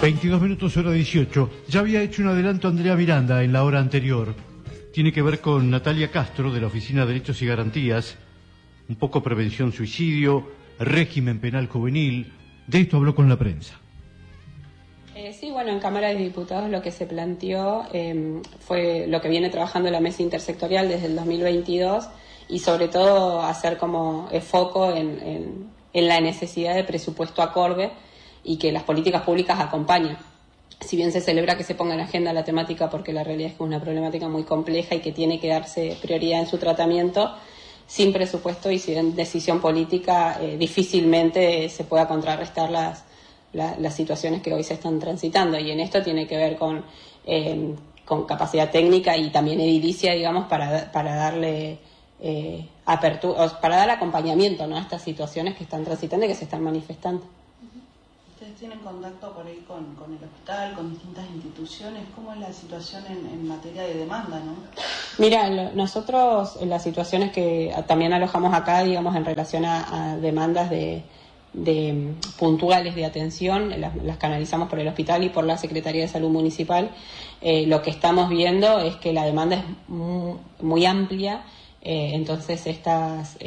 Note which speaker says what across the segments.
Speaker 1: 22 minutos, hora 18. Ya había hecho un adelanto Andrea Miranda en la hora anterior. Tiene que ver con Natalia Castro, de la Oficina de Derechos y Garantías. Un poco prevención suicidio, régimen penal juvenil. De esto habló con la prensa.
Speaker 2: Sí, bueno, en Cámara de Diputados lo que se planteó fue lo que viene trabajando la mesa intersectorial desde el 2022 y sobre todo hacer como foco en la necesidad de presupuesto acorde y que las políticas públicas acompañen. Si bien se celebra que se ponga en agenda la temática porque la realidad es que es una problemática muy compleja y que tiene que darse prioridad en su tratamiento, sin presupuesto y sin decisión política difícilmente se pueda contrarrestar las situaciones que hoy se están transitando, y en esto tiene que ver con capacidad técnica y también edilicia, digamos, para darle apertura, para dar acompañamiento, ¿no?, a estas situaciones que están transitando y que se están manifestando.
Speaker 3: ¿Ustedes tienen contacto por ahí con el hospital, con distintas instituciones? ¿Cómo es la situación en materia de demanda, no?
Speaker 2: Mira, nosotros las situaciones que también alojamos acá, digamos, en relación a demandas de puntuales de atención, las canalizamos por el hospital y por la Secretaría de Salud Municipal. Lo que estamos viendo es que la demanda es muy amplia, entonces estas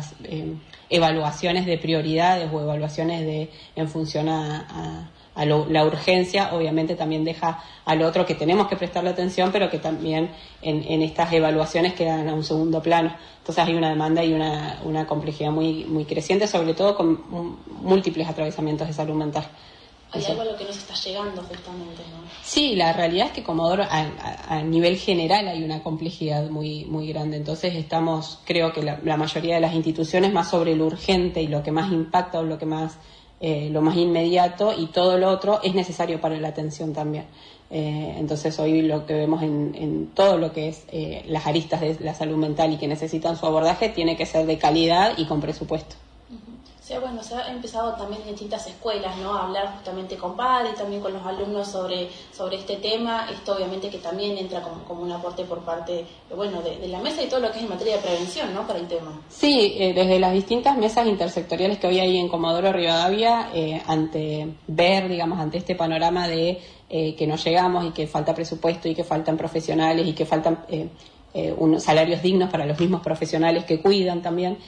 Speaker 2: evaluaciones de prioridades o evaluaciones en función a la urgencia, obviamente también deja al otro que tenemos que prestarle atención, pero que también en estas evaluaciones quedan a un segundo plano. Entonces hay una demanda y una complejidad muy, muy creciente, sobre todo con múltiples atravesamientos de salud mental.
Speaker 4: Hay algo a lo que nos está llegando justamente, ¿no?
Speaker 2: Sí, la realidad es que Comodoro a nivel general hay una complejidad muy, muy grande. Entonces creo que la mayoría de las instituciones más sobre lo urgente y lo que más impacta o lo más inmediato, y todo lo otro es necesario para la atención también. Entonces hoy lo que vemos en todo lo que es las aristas de la salud mental y que necesitan su abordaje tiene que ser de calidad y con presupuesto.
Speaker 4: Sí, bueno, se ha empezado también en distintas escuelas, ¿no?, a hablar justamente con padres, también con los alumnos sobre este tema. Esto obviamente que también entra como un aporte por parte, bueno, de la mesa y todo lo que es en materia de prevención, ¿no?, para el tema.
Speaker 2: Sí, desde las distintas mesas intersectoriales que hoy hay en Comodoro Rivadavia, ante este panorama de que no llegamos y que falta presupuesto y que faltan profesionales y que faltan unos salarios dignos para los mismos profesionales que cuidan también,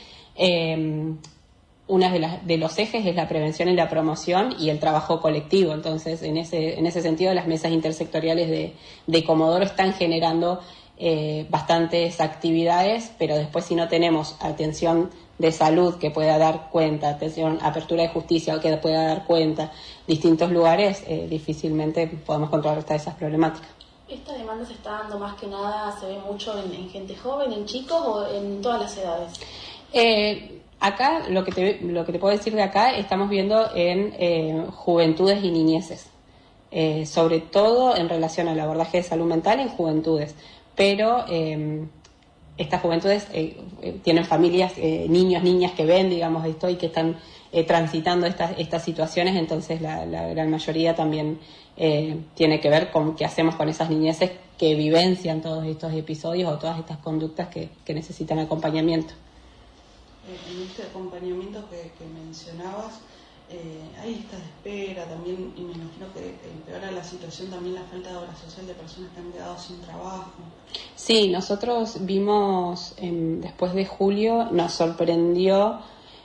Speaker 2: uno de los ejes es la prevención y la promoción y el trabajo colectivo. Entonces, en ese sentido, las mesas intersectoriales de Comodoro están generando bastantes actividades, pero después si no tenemos atención de salud que pueda dar cuenta, apertura de justicia o que pueda dar cuenta, distintos lugares, difícilmente podemos contrarrestar esas problemáticas.
Speaker 4: ¿Esta demanda se está dando más que nada, se ve mucho en gente joven, en chicos o en todas las edades?
Speaker 2: Acá, lo que te puedo decir de acá, estamos viendo en juventudes y niñeces, sobre todo en relación al abordaje de salud mental en juventudes, pero estas juventudes tienen familias, niños, niñas que ven, digamos, esto y que están transitando estas situaciones, entonces la gran mayoría también tiene que ver con qué hacemos con esas niñeces que vivencian todos estos episodios o todas estas conductas que necesitan acompañamiento.
Speaker 3: En este acompañamiento que mencionabas, hay listas de espera también, y me imagino que empeora la situación también la falta de obra social de personas que han quedado sin trabajo.
Speaker 2: Sí, nosotros vimos, después de julio, nos sorprendió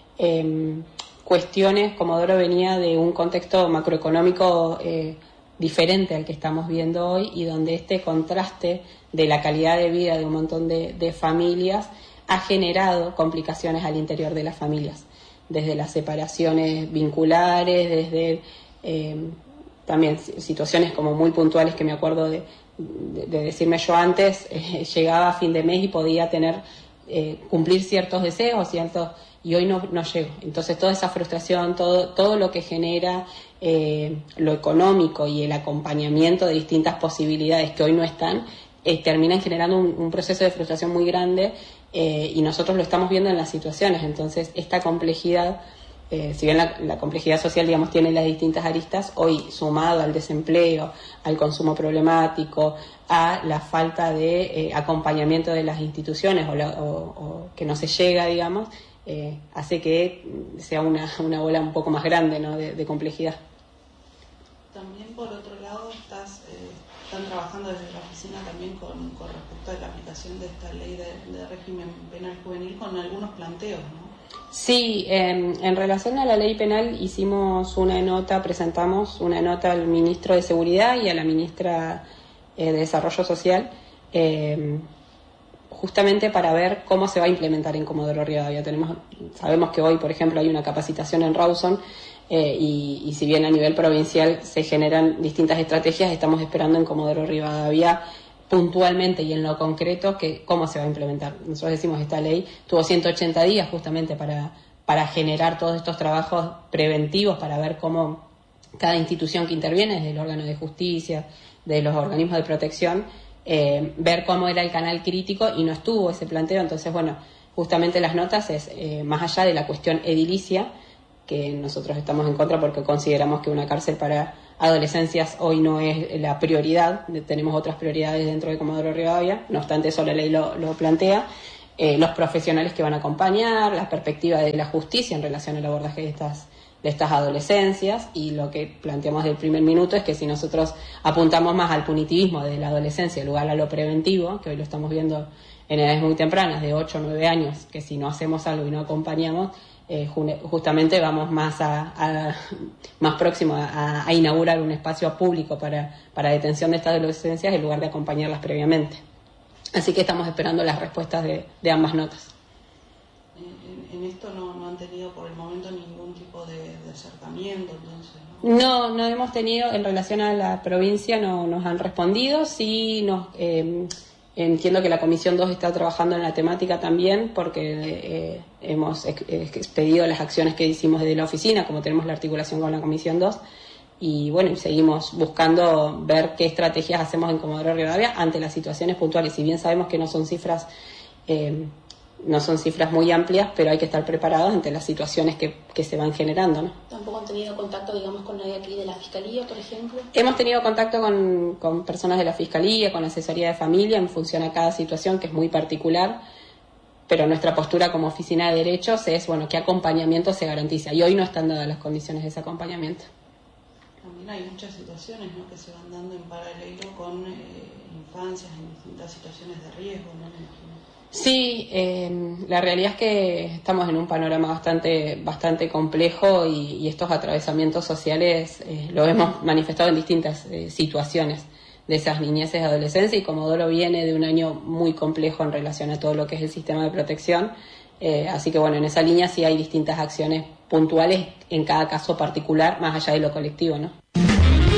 Speaker 2: cuestiones. Comodoro venía de un contexto macroeconómico diferente al que estamos viendo hoy, y donde este contraste de la calidad de vida de un montón de familias ha generado complicaciones al interior de las familias, desde las separaciones vinculares, desde también situaciones como muy puntuales que me acuerdo de decirme yo antes, llegaba a fin de mes y podía cumplir ciertos deseos, y hoy no llego. Entonces toda esa frustración, todo lo que genera lo económico y el acompañamiento de distintas posibilidades que hoy no están, terminan generando un proceso de frustración muy grande, y nosotros lo estamos viendo en las situaciones. Entonces esta complejidad, si bien la complejidad social, digamos, tiene las distintas aristas, hoy sumado al desempleo, al consumo problemático, a la falta de acompañamiento de las instituciones o que no se llega, digamos, hace que sea una bola un poco más grande, ¿no?, de complejidad.
Speaker 3: También por otro lado están trabajando desde la oficina también con respecto a la aplicación de esta ley de régimen penal juvenil con algunos planteos, ¿no?
Speaker 2: Sí, en relación a la ley penal presentamos una nota al ministro de Seguridad y a la ministra de Desarrollo Social, justamente para ver cómo se va a implementar en Comodoro Rivadavia. Sabemos que hoy, por ejemplo, hay una capacitación en Rawson, y si bien a nivel provincial se generan distintas estrategias, estamos esperando en Comodoro Rivadavia puntualmente y en lo concreto cómo se va a implementar. Nosotros decimos, esta ley tuvo 180 días justamente para generar todos estos trabajos preventivos, para ver cómo cada institución que interviene, desde el órgano de justicia, de los organismos de protección, ver cómo era el canal crítico, y no estuvo ese planteo. Entonces, bueno, justamente las notas es, más allá de la cuestión edilicia, que nosotros estamos en contra porque consideramos que una cárcel para adolescencias hoy no es la prioridad, tenemos otras prioridades dentro de Comodoro Rivadavia, no obstante eso la ley lo plantea, los profesionales que van a acompañar, la perspectiva de la justicia en relación al abordaje de estas adolescencias, y lo que planteamos del primer minuto es que si nosotros apuntamos más al punitivismo de la adolescencia en lugar a lo preventivo, que hoy lo estamos viendo en edades muy tempranas, de 8 o 9 años, que si no hacemos algo y no acompañamos, justamente vamos más próximo a inaugurar un espacio público para detención de estas adolescencias en lugar de acompañarlas previamente. Así que estamos esperando las respuestas de ambas notas.
Speaker 3: En esto no han tenido por el momento ningún tipo de acercamiento, entonces, ¿no?
Speaker 2: No hemos tenido, en relación a la provincia, no nos han respondido. Sí, entiendo que la Comisión 2 está trabajando en la temática también, porque hemos expedido las acciones que hicimos desde la oficina, como tenemos la articulación con la Comisión 2, y bueno, seguimos buscando ver qué estrategias hacemos en Comodoro Rivadavia ante las situaciones puntuales. Si bien sabemos que no son cifras muy amplias, pero hay que estar preparados ante las situaciones que se van generando, ¿no?
Speaker 4: ¿Tampoco han tenido contacto, digamos, con nadie aquí de la Fiscalía, por ejemplo?
Speaker 2: Hemos tenido contacto con personas de la Fiscalía, con la asesoría de familia, en función a cada situación, que es muy particular, pero nuestra postura como Oficina de Derechos es, bueno, qué acompañamiento se garantiza, y hoy no están dadas las condiciones de ese acompañamiento.
Speaker 3: También hay muchas situaciones, ¿no?, que se van dando en paralelo con infancias en distintas situaciones de riesgo, ¿no? Me imagino.
Speaker 2: Sí, la realidad es que estamos en un panorama bastante complejo, y estos atravesamientos sociales lo hemos manifestado en distintas situaciones de esas niñeces y adolescencia, y Comodoro viene de un año muy complejo en relación a todo lo que es el sistema de protección, así que bueno, en esa línea sí hay distintas acciones puntuales en cada caso particular, más allá de lo colectivo, ¿no?